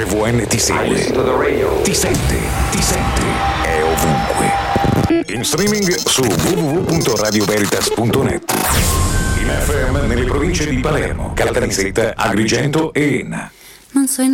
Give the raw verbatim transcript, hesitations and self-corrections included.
R V N ti segue, ti sente, ti sente, è ovunque. In streaming su w w w punto radio veritas punto net. In F M nelle province di Palermo, Caltanissetta, Agrigento e Enna. Non so